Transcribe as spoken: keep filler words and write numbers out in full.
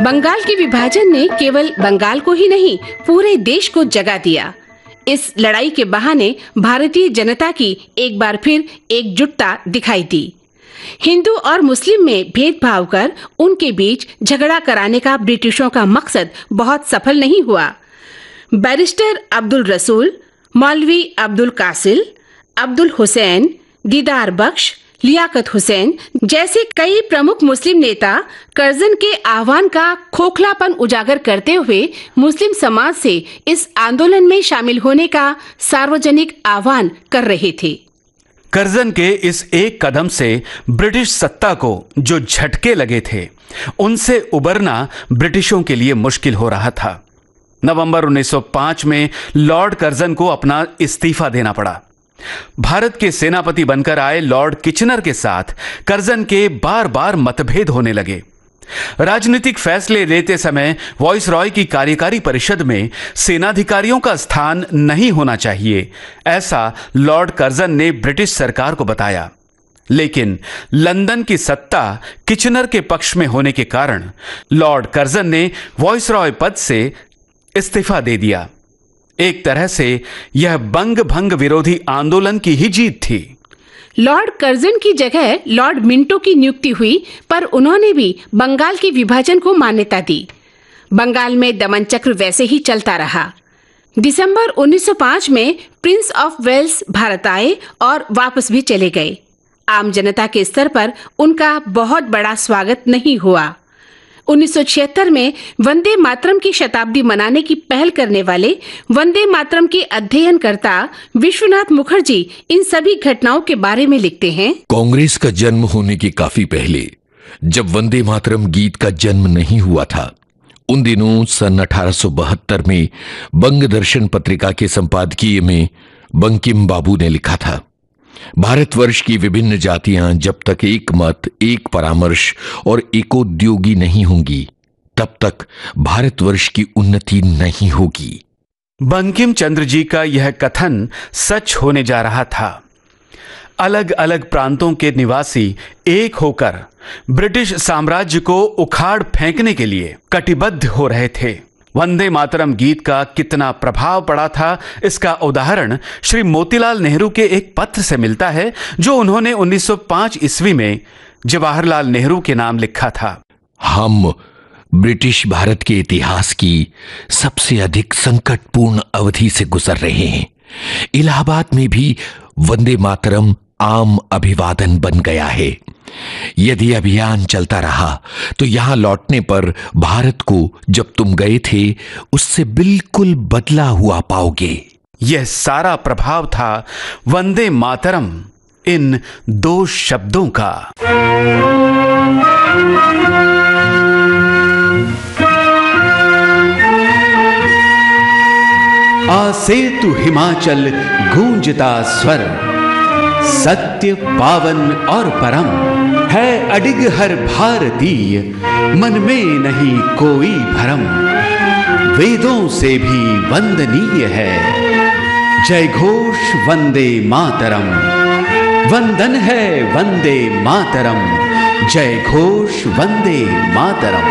बंगाल के विभाजन ने केवल बंगाल को ही नहीं, पूरे देश को जगा दिया। इस लड़ाई के बहाने भारतीय जनता की एक बार फिर एकजुटता दिखाई दी। हिंदू और मुस्लिम में भेदभाव कर उनके बीच झगड़ा कराने का ब्रिटिशों का मकसद बहुत सफल नहीं हुआ। बैरिस्टर अब्दुल रसूल, मौलवी अब्दुल कासिल, अब्दुल हुसैन, दीदार बख्श, लियाकत हुसैन जैसे कई प्रमुख मुस्लिम नेता कर्जन के आह्वान का खोखलापन उजागर करते हुए मुस्लिम समाज से इस आंदोलन में शामिल होने का सार्वजनिक आह्वान कर रहे थे। कर्जन के इस एक कदम से ब्रिटिश सत्ता को जो झटके लगे थे, उनसे उबरना ब्रिटिशों के लिए मुश्किल हो रहा था। नवंबर उन्नीस सौ पाँच में लॉर्ड कर्जन को अपना इस्तीफा देना पड़ा। भारत के सेनापति बनकर आए लॉर्ड किचनर के साथ कर्जन के बार बार मतभेद होने लगे। राजनीतिक फैसले लेते समय वॉइसरॉय की कार्यकारी परिषद में सेनाधिकारियों का स्थान नहीं होना चाहिए, ऐसा लॉर्ड कर्जन ने ब्रिटिश सरकार को बताया। लेकिन लंदन की सत्ता किचनर के पक्ष में होने के कारण लॉर्ड कर्जन ने वॉइसरॉय पद से इस्तीफा दे दिया। एक तरह से यह बंग भंग विरोधी आंदोलन की ही जीत थी। लॉर्ड कर्जन की जगह लॉर्ड मिंटो की नियुक्ति हुई, पर उन्होंने भी बंगाल के विभाजन को मान्यता दी। बंगाल में दमन चक्र वैसे ही चलता रहा। दिसंबर उन्नीस सौ पाँच में प्रिंस ऑफ वेल्स भारत आए और वापस भी चले गए। आम जनता के स्तर पर उनका बहुत बड़ा स्वागत नहीं हुआ। उन्नीस सौ छिहत्तर में वंदे मातरम की शताब्दी मनाने की पहल करने वाले वंदे मातरम के अध्ययनकर्ता विश्वनाथ मुखर्जी इन सभी घटनाओं के बारे में लिखते हैं। कांग्रेस का जन्म होने के काफी पहले, जब वंदे मातरम गीत का जन्म नहीं हुआ था, उन दिनों सन अठारह सौ बहत्तर में बंग दर्शन पत्रिका के संपादकीय में बंकिम बाबू ने लिखा था, भारतवर्ष की विभिन्न जातियां जब तक एक मत, एक परामर्श और एकोद्योगी नहीं होंगी, तब तक भारतवर्ष की उन्नति नहीं होगी। बंकिम चंद्र जी का यह कथन सच होने जा रहा था। अलग अलग प्रांतों के निवासी एक होकर ब्रिटिश साम्राज्य को उखाड़ फेंकने के लिए कटिबद्ध हो रहे थे। वंदे मातरम गीत का कितना प्रभाव पड़ा था, इसका उदाहरण श्री मोतीलाल नेहरू के एक पत्र से मिलता है, जो उन्होंने उन्नीस सौ पाँच ईस्वी में जवाहरलाल नेहरू के नाम लिखा था। हम ब्रिटिश भारत के इतिहास की सबसे अधिक संकटपूर्ण अवधि से गुजर रहे हैं। इलाहाबाद में भी वंदे मातरम आम अभिवादन बन गया है। यदि अभियान चलता रहा तो यहां लौटने पर भारत को जब तुम गए थे उससे बिल्कुल बदला हुआ पाओगे। यह सारा प्रभाव था वंदे मातरम इन दो शब्दों का। आसेतु हिमाचल गूंजता स्वर, सत्य पावन और परम है अडिग हर भारतीय, मन में नहीं कोई भरम, वेदों से भी वंदनीय है, जय घोष वंदे मातरम, वंदन है वंदे मातरम, जय घोष वंदे मातरम।